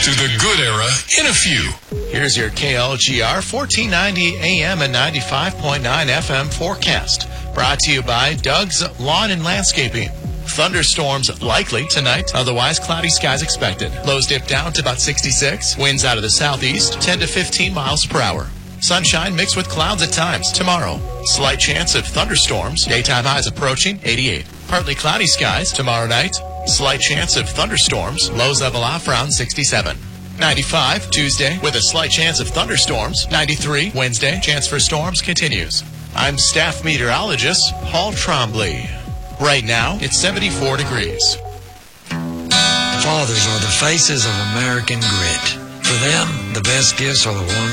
to the good era in a few. Here's your KLGR 1490 AM and 95.9 FM forecast. Brought to you by Doug's Lawn and Landscaping. Thunderstorms likely tonight, otherwise cloudy skies expected. Lows dip down to about 66. Winds out of the southeast, 10 to 15 miles per hour. Sunshine mixed with clouds at times tomorrow. Slight chance of thunderstorms. Daytime highs approaching 88. Partly cloudy skies tomorrow night. Slight chance of thunderstorms. Lows level off around 67. 95 Tuesday with a slight chance of thunderstorms. 93 Wednesday. Chance for storms continues. I'm staff meteorologist Paul Trombley. Right now, it's 74 degrees. Fathers are the faces of American grit. For them, the best gifts are the ones